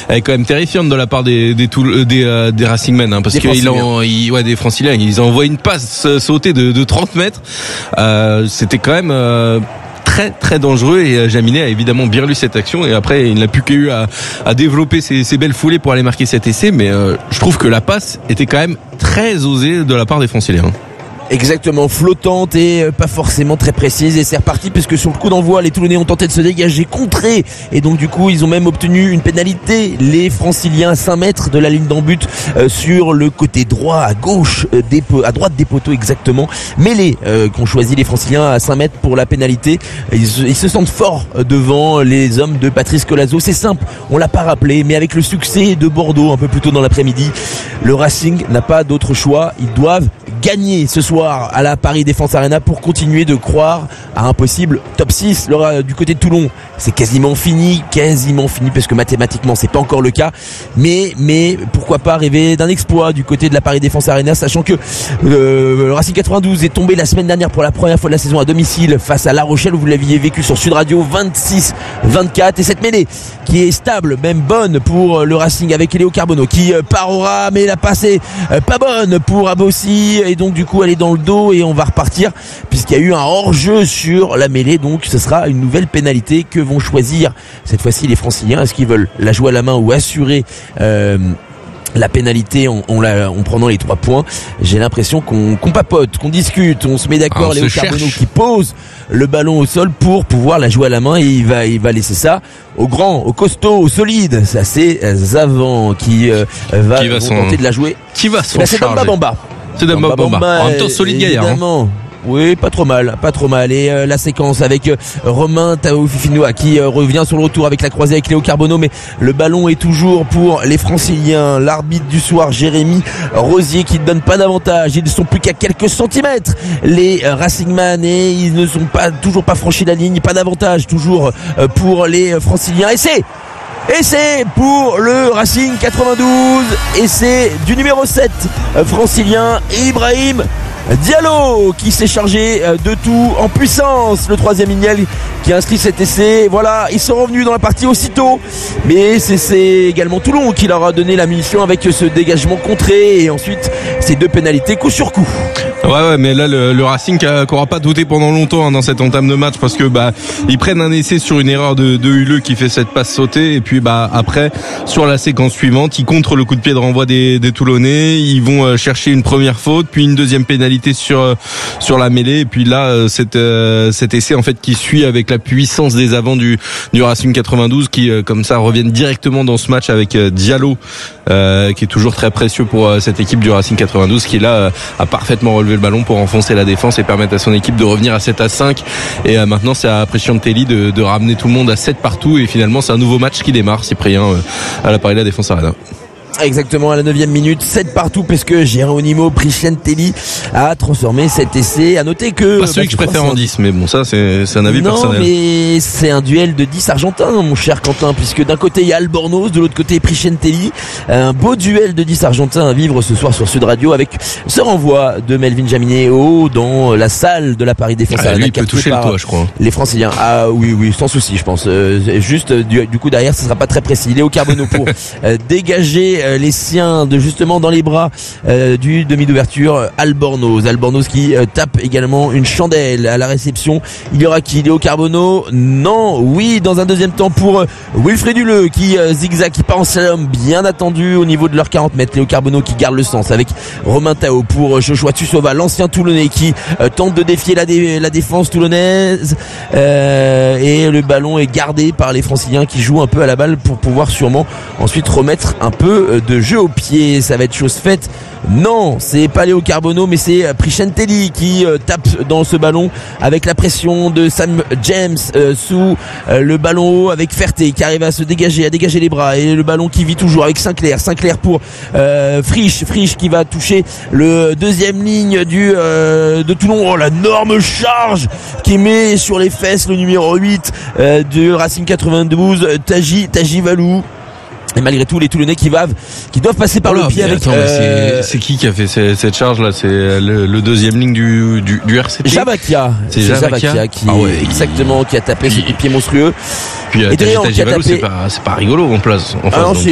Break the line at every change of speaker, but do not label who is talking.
elle est quand même terrifiante de la part des Racingmen, hein, parce que des Franciliens, ils envoient une passe sautée de 30 mètres. C'était quand même très très dangereux, et Jaminet a évidemment bien lu cette action, et après il n'a plus qu'à eu à développer ses belles foulées pour aller marquer cet essai, mais je trouve que la passe était quand même très osée de la part des Franciliens.
Exactement, flottante et pas forcément très précise, et c'est reparti puisque sur le coup d'envoi les Toulonnais ont tenté de se dégager, contrer, et donc du coup ils ont même obtenu une pénalité, les Franciliens, à 5 mètres de la ligne d'en but, sur le côté droit, à gauche, à droite des poteaux exactement, mêlés qu'ont choisi les Franciliens à 5 mètres pour la pénalité. Ils se sentent forts devant les hommes de Patrice Colazo. C'est simple, on l'a pas rappelé, mais avec le succès de Bordeaux un peu plus tôt dans l'après-midi, le Racing n'a pas d'autre choix, ils doivent gagner ce soir à la Paris Défense Arena pour continuer de croire à un possible top 6. Du côté de Toulon, c'est quasiment fini parce que mathématiquement c'est pas encore le cas, mais pourquoi pas rêver d'un exploit du côté de la Paris Défense Arena, sachant que le Racing 92 est tombé la semaine dernière pour la première fois de la saison à domicile face à La Rochelle, où vous l'aviez vécu sur Sud Radio, 26-24, et cette mêlée qui est stable, même bonne pour le Racing, avec Léo Carbonneau qui part au ras, mais la passe est pas bonne pour Abossi, et donc du coup elle est dans le dos, et on va repartir puisqu'il y a eu un hors-jeu sur la mêlée, donc ce sera une nouvelle pénalité que vont choisir cette fois-ci les Franciliens. Est-ce qu'ils veulent la jouer à la main ou assurer la pénalité en prenant les 3 points? J'ai l'impression qu'on papote, qu'on discute, on se met d'accord. Léo Carbonneau qui pose le ballon au sol pour pouvoir la jouer à la main, et il va laisser ça au grand, au costaud, au solide. Ça c'est Zavant qui va tenter de la jouer.
Qui va s'en charger?
C'est Damba Bamba.
C'est Damba Bamba. En même temps, solide gaillard.
Évidemment. Oui, pas trop mal. Et la séquence avec Romain Taofifinoa qui revient sur le retour avec la croisée avec Léo Carbonneau, mais le ballon est toujours pour les Franciliens. L'arbitre du soir, Jérémy Rosier, qui ne donne pas d'avantage. Ils ne sont plus qu'à quelques centimètres, les Racingman, et ils ne sont toujours pas franchis la ligne. Pas d'avantage toujours pour les Franciliens. Et c'est pour le Racing 92, et c'est du numéro 7 francilien, Ibrahim Diallo, qui s'est chargé de tout en puissance, le 3e Ignel qui a inscrit cet essai. Voilà, ils sont revenus dans la partie aussitôt, mais c'est également Toulon qui leur a donné la munition avec ce dégagement contré, et ensuite ces 2 pénalités coup sur coup.
Ouais, mais là le Racing qui aura pas douté pendant longtemps dans cette entame de match, parce que ils prennent un essai sur une erreur de Huleux qui fait cette passe sautée, et puis après sur la séquence suivante, ils contrent le coup de pied de renvoi des Toulonnais, ils vont chercher une première faute, puis une deuxième pénalité sur la mêlée, et puis là cet essai en fait qui suit avec la puissance des avants du Racing 92 qui comme ça reviennent directement dans ce match avec Diallo qui est toujours très précieux pour cette équipe du Racing 92, qui là a parfaitement relevé le ballon pour enfoncer la défense et permettre à son équipe de revenir à 7-5, et maintenant c'est à Presciantelli de ramener tout le monde à 7 partout, et finalement c'est un nouveau match qui démarre, Cyprien, à la Paris Défense Arena.
Exactement, à la 9e minute, 7 partout, parce que Geronimo Presciantelli a transformé cet essai. À noter que
pas celui que je préfère en 10, mais bon, ça c'est un avis personnel.
Non, mais c'est un duel de 10 argentins, mon cher Quentin, puisque d'un côté il y a Albornoz, de l'autre côté Presciantelli. Un beau duel de 10 argentins à vivre ce soir sur Sud Radio, avec ce renvoi de Melvin Jaminet dans la salle de la Paris Défense Arena.
Lui, il peut toucher le toit, je crois.
Les Franciliens. Ah oui, sans souci, je pense. Juste du coup derrière, ce sera pas très précis. Léo Carbonneau pour dégager les siens justement dans les bras du demi d'ouverture, Albornoz qui tape également une chandelle à la réception. Il y aura qui? Léo Carbonneau? Non, oui, dans un deuxième temps pour Wilfried Huleux qui zigzag, qui part en slalom, bien attendu au niveau de leurs 40 mètres. Léo Carbonneau qui garde le sens avec Romain Tao pour Joshua Tussova, l'ancien Toulonnais, qui tente de défier la défense toulonnaise, et le ballon est gardé par les Franciliens qui jouent un peu à la balle pour pouvoir sûrement ensuite remettre un peu de jeu au pied. Ça va être chose faite. Non, c'est pas Léo Carbonneau, mais c'est Presciantelli qui tape dans ce ballon avec la pression de Sam James sous le ballon haut, avec Ferté qui arrive à dégager les bras, et le ballon qui vit toujours avec Sinclair pour Frisch qui va toucher le 2e ligne de Toulon. Oh, la énorme charge qui met sur les fesses le numéro 8 du Racing 92, Taji Valou. Et malgré tout, les Toulonnais qui doivent passer par le pied avec.
Attends, c'est qui a fait cette charge là? C'est le 2e ligne du RCT.
Javakia. C'est Javakia qui exactement qui a tapé ce pied monstrueux.
Puis Taji Valou, c'est pas rigolo en place.
Non,